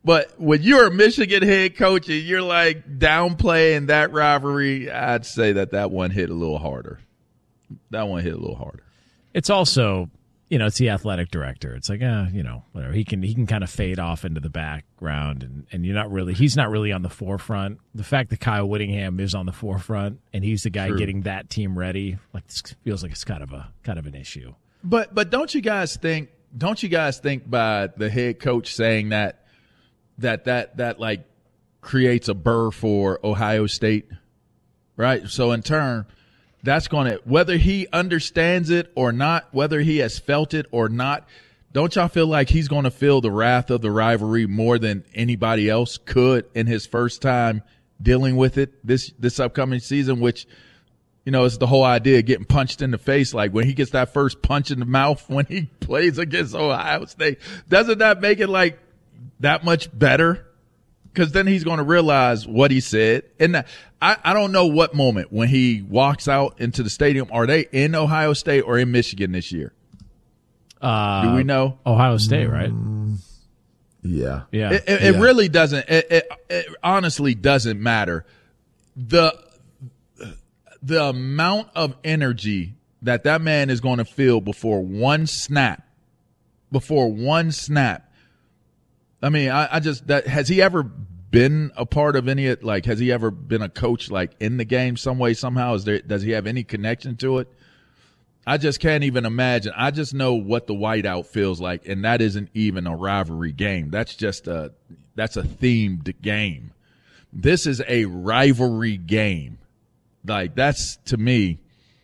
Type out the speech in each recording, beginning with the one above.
But when you're a Michigan head coach and you're like downplaying that rivalry, I'd say that one hit a little harder. That one hit a little harder. It's also, it's the athletic director. It's like, whatever. He can kind of fade off into the background, and he's not really on the forefront. The fact that Kyle Whittingham is on the forefront and he's the guy getting that team ready, like, this feels like it's kind of an issue. But don't you guys think by the head coach saying that like creates a burr for Ohio State, right? So in turn, that's going to, whether he understands it or not, whether he has felt it or not, don't y'all feel like he's going to feel the wrath of the rivalry more than anybody else could in his first time dealing with it this upcoming season, which, it's the whole idea of getting punched in the face. Like when he gets that first punch in the mouth when he plays against Ohio State, doesn't that make it like that much better? Because then he's going to realize what he said. And I don't know what moment when he walks out into the stadium, are they in Ohio State or in Michigan this year? Do we know? Ohio State, right? Yeah. It really doesn't. It honestly doesn't matter. The amount of energy that man is going to feel before one snap. I mean, has he ever been a part of any, like, has he ever been a coach, like, in the game some way, somehow? Does he have any connection to it? I just can't even imagine. I just know what the whiteout feels like, and that isn't even a rivalry game. That's a themed game. This is a rivalry game. Like, that's, to me,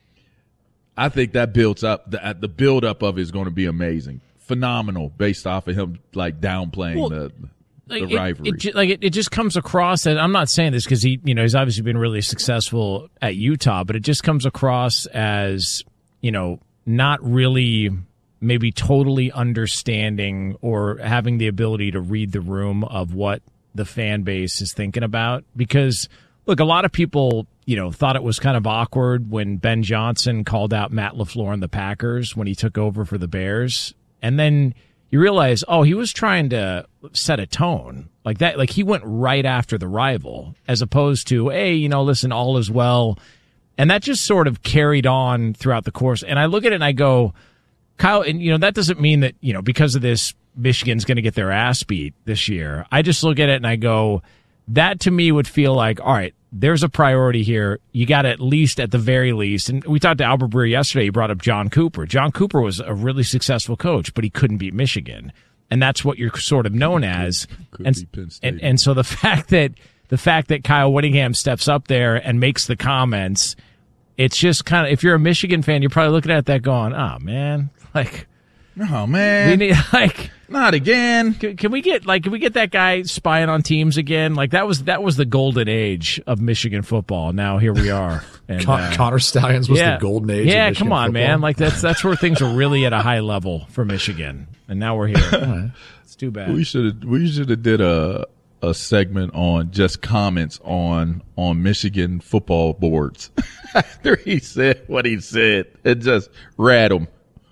I think that builds up, the build-up of it is going to be amazing. Phenomenal based off of him like downplaying the rivalry. It just comes across, and I'm not saying this because he's obviously been really successful at Utah, but it just comes across as, not really maybe totally understanding or having the ability to read the room of what the fan base is thinking about. Because look, a lot of people, thought it was kind of awkward when Ben Johnson called out Matt LaFleur and the Packers when he took over for the Bears. And then you realize, he was trying to set a tone like that. Like he went right after the rival as opposed to, hey, listen, all is well. And that just sort of carried on throughout the course. And I look at it and I go, Kyle, and that doesn't mean that, because of this, Michigan's going to get their ass beat this year. I just look at it and I go, that to me would feel like, all right, there's a priority here. You got to at least, at the very least, and we talked to Albert Breer yesterday. He brought up John Cooper. John Cooper was a really successful coach, but he couldn't beat Michigan, and that's what you're sort of known as. And so the fact that Kyle Whittingham steps up there and makes the comments, it's just kind of, if you're a Michigan fan, you're probably looking at that going, oh man, like. Oh man, we need not again. Can we get that guy spying on teams again? Like that was the golden age of Michigan football. Now here we are. And, Connor Stallions was the golden age. Yeah, of Michigan come on, football. Man. Like that's where things are really at a high level for Michigan, and now we're here. It's too bad. We should have did a segment on just comments on Michigan football boards after he said what he said, and just read them.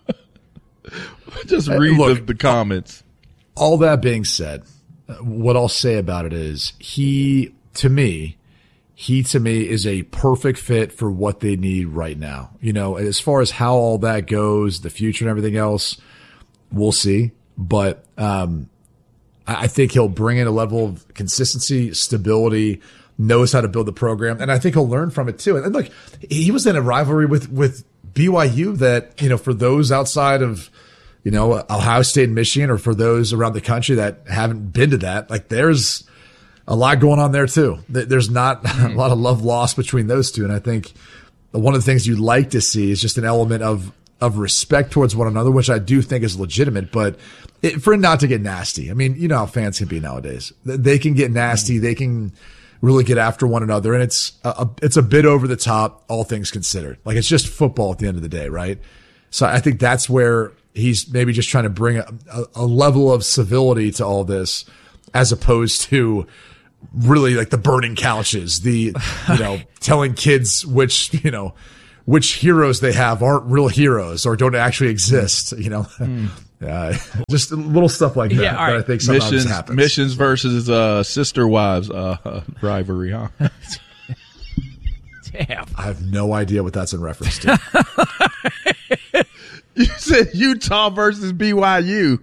Just read the comments. All that being said, what I'll say about it is he to me is a perfect fit for what they need right now. As far as how all that goes, the future and everything else, we'll see. But I think he'll bring in a level of consistency, stability, knows how to build the program, and I think he'll learn from it too. And look, he was in a rivalry with BYU that, for those outside of, Ohio State and Michigan, or for those around the country that haven't been to that, like there's a lot going on there too. There's not a lot of love lost between those two. And I think one of the things you'd like to see is just an element of respect towards one another, which I do think is legitimate, but for it not to get nasty. I mean, you know how fans can be nowadays. They can get nasty. They can really get after one another. And it's a bit over the top, all things considered. Like it's just football at the end of the day, right? So I think that's where he's maybe just trying to bring a level of civility to all this, as opposed to really like the burning couches, telling kids which heroes they have aren't real heroes or don't actually exist, Just little stuff like that. Yeah, all that right. I think sometimes happens. Missions versus sister wives rivalry, huh? Damn. I have no idea what that's in reference to. You said Utah versus BYU.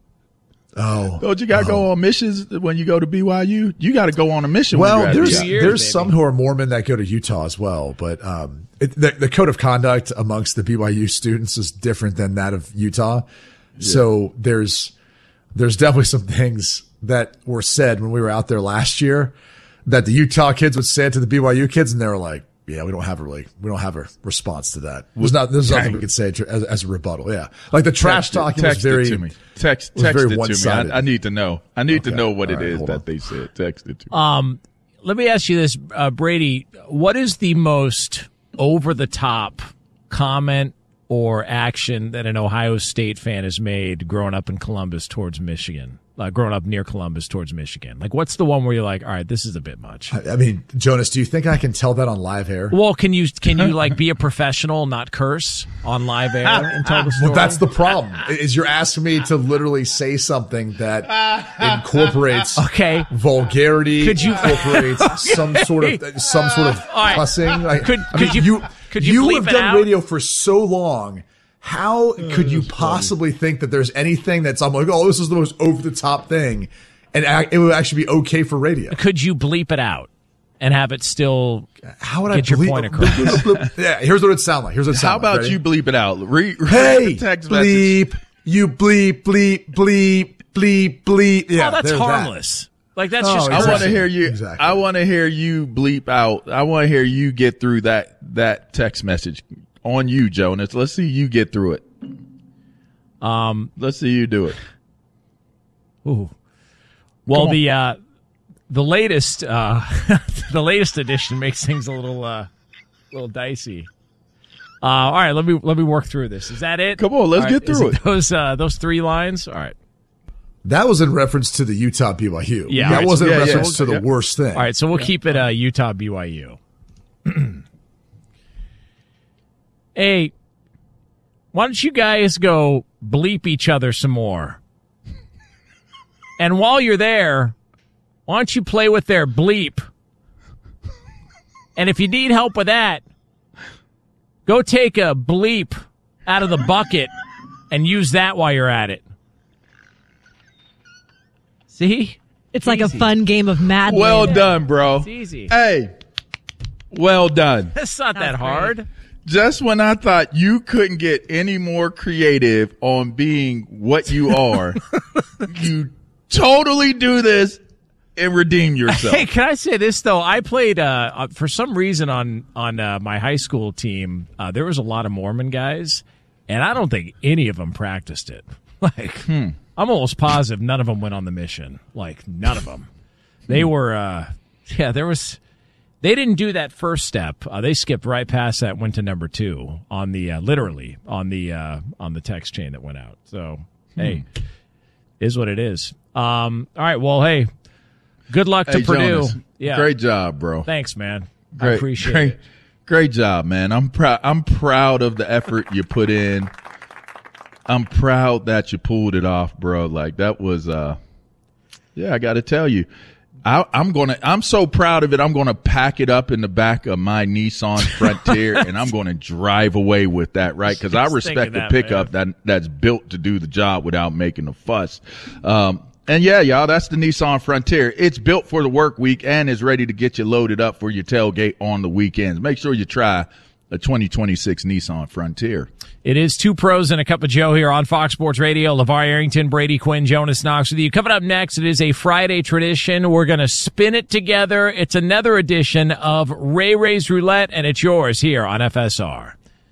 Oh, Don't you got to go on missions when you go to BYU? You got to go on a mission. when well, you're at there's BYU. years, some who are Mormon that go to Utah as well, but the code of conduct amongst the BYU students is different than that of Utah. Yeah. So there's definitely some things that were said when we were out there last year that the Utah kids would say to the BYU kids, and they were like, "Yeah, we don't have a response to that. There's nothing we could say as a rebuttal." Yeah, like the trash talking was very. It to me. Text it to me. I need to know. I need to know what it is that they said. Text it to me. Let me ask you this, Brady. What is the most over-the-top comment or action that an Ohio State fan has made growing up in Columbus towards Michigan? Growing up near Columbus towards Michigan? Like, what's the one where you're like, all right, this is a bit much? I mean, Jonas, do you think I can tell that on live air? Well, can you like be a professional, not curse on live air and tell the story? Well, that's the problem. Is you're asking me to literally say something that incorporates vulgarity, incorporates some sort of cussing. Like, could you have bleep it done out? radio for so long. How could you possibly think that there's anything that's I'm like, oh, this is the most over the top thing, and it would actually be okay for radio? Could you bleep it out and have it still? How would get I your point across? Yeah, here's what it sound like. How about you bleep it out? Read hey, the text bleep, message. you bleep, bleep, bleep, bleep, bleep. Yeah, Oh, that's there's harmless. That. Like that's Oh, just. exactly. I want to hear you. Exactly. I want to hear you bleep out. I want to hear you get through that text message on you, Jonas. Let's see you get through it. Let's see you do it. Ooh. Well, the latest the latest edition makes things a little dicey. All right, let me work through this. Is that it? Come on, let's get through it. Those three lines. All right. That was in reference to the Utah BYU. Yeah, that wasn't in yeah, reference to the worst thing. All right, so we'll keep it Utah BYU. Hey, why don't you guys go bleep each other some more? And while you're there, why don't you play with their bleep? And if you need help with that, go take a bleep out of the bucket and use that while you're at it. See? It's like a fun game of Mad Libs. Well done, bro. It's easy. Hey, well done. It's not that hard. Just when I thought you couldn't get any more creative on being what you are, you totally do this and redeem yourself. Hey, can I say this though? I played for some reason on my high school team. There was a lot of Mormon guys, and I don't think any of them practiced it. Like, I'm almost positive none of them went on the mission. Like, none of them. They were, They didn't do that first step. They skipped right past that, went to number 2 on the literally on the text chain that went out. So hey, is what it is. All right. Well, hey, good luck to Purdue. Jonas, yeah, great job, bro. Thanks, man. Great, I appreciate it. Great job, man. I'm proud of the effort you put in. I'm proud that you pulled it off, bro. Like that was, I got to tell you. I'm so proud of it. I'm going to pack it up in the back of my Nissan Frontier and I'm going to drive away with that, right? Because I respect the pickup that's built to do the job without making a fuss. And yeah, y'all, that's the Nissan Frontier. It's built for the work week and is ready to get you loaded up for your tailgate on the weekends. Make sure you try a 2026 Nissan Frontier. It is 2 pros and a cup of Joe here on Fox Sports Radio. LeVar Arrington, Brady Quinn, Jonas Knox with you. Coming up next, it is a Friday tradition. We're going to spin it together. It's another edition of Ray Ray's Roulette, and it's yours here on FSR.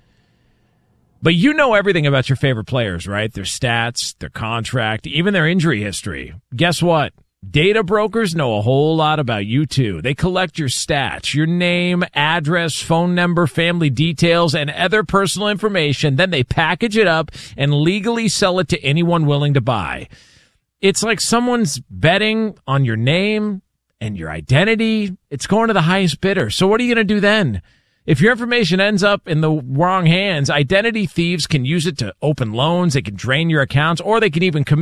But you know everything about your favorite players, right? Their stats, their contract, even their injury history. Guess what? Data brokers know a whole lot about you, too. They collect your stats, your name, address, phone number, family details, and other personal information. Then they package it up and legally sell it to anyone willing to buy. It's like someone's betting on your name and your identity. It's going to the highest bidder. So what are you going to do then? If your information ends up in the wrong hands, identity thieves can use it to open loans, they can drain your accounts, or they can even commit